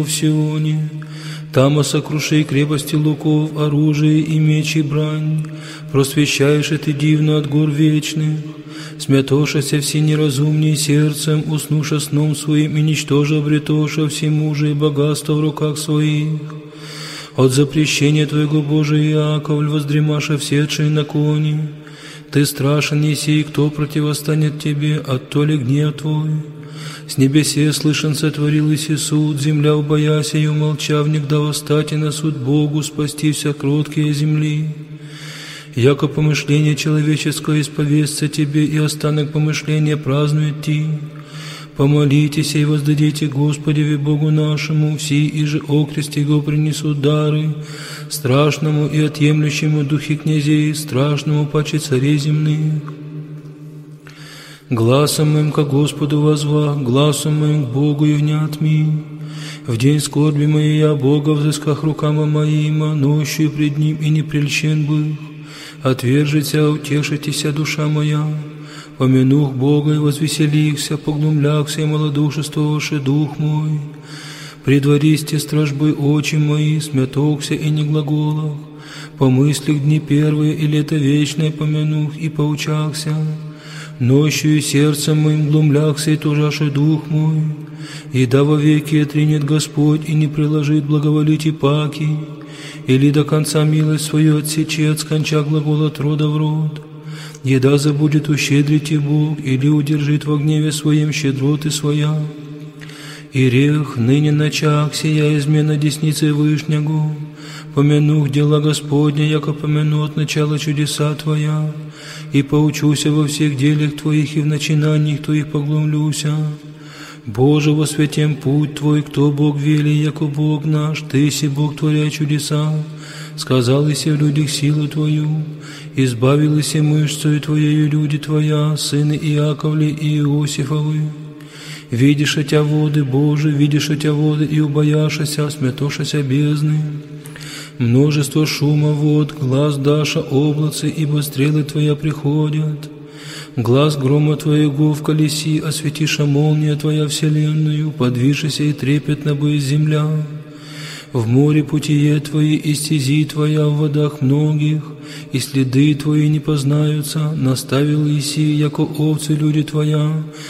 в Сионе. Там сокруши крепости луков, оружие и меч и брань. Просвещаешь ты дивно от гор вечных. Смятошася все неразумней сердцем, уснуша сном своим и ничтоже обретоша всемужа и богатство в руках своих. От запрещения Твоего, Божия, Яковль, воздремаша вседший на коне. Ты страшен еси, кто противостанет Тебе, оттоли гнев Твой. С небесе слышен сотворил Иси суд, земля убояся и умолчав, негда восстать и на суд Богу, спасти вся кроткие земли. Яко помышление человеческое исповестся Тебе, и останок помышления празднует Ти. Помолитесь и воздадите Господеве Богу нашему, все и же окрест Его принесут дары, страшному и отъемлющему духе князей, страшному паче царей земных. Гласом моим ко Господу возва, гласом моим к Богу и внят ми. В день скорби моей я Бога взысках рукама моима, нощью пред Ним и не прельщен был. Отвержися, утешитеся, душа моя. Помянух Бога и возвеселихся, поглумлякся и малодушествовавши дух мой. Предвористе стражбы очи мои, смятокся и не глаголах. По мыслях дни первые и лето вечное помянух и поучахся. Нощью сердцем моим глумлякся и тужаше дух мой. И да вовеки отринет Господь и не приложит благоволить и паки, или до конца милость свою отсечи от сконча глагол от рода в род. Еда забудет ущедрить и Бог, или удержит во гневе своем щедроты своя. И рех ныне начах сия измена десницы Вышнего. Помянух дела Господня, яко помяну от начала чудеса Твоя, и поучуся во всех делах Твоих и в начинаниях Твоих поглумлюся. Боже, во святем путь Твой, кто Бог вели, яко Бог наш, Ты си Бог, творя чудеса. Сказал Иси в людях силу Твою, избавил Иси мышцею Твоею люди Твоя, сыны Иаковли и Иосифовы. Видишь отя воды, Боже, видишь отя воды, и убояшася, смятошася бездны. Множество шума вод, глаз даша облацы, ибо стрелы Твоя приходят. Глаз грома Твоего в колеси, осветиша молния Твоя вселенную, подвижися и трепетно будет земля. В море путие Твои и стези Твоя в водах многих, и следы Твои не познаются, наставил Иси, яко овцы люди Твоя,